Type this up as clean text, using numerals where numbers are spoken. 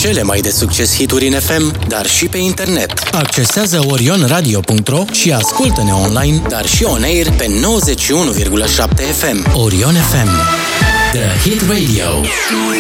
cele mai de succes hituri în FM, dar și pe internet. Accesează orionradio.ro și ascultă-ne online, dar și on-air pe 91,7 FM. Orion FM, The Hit Radio.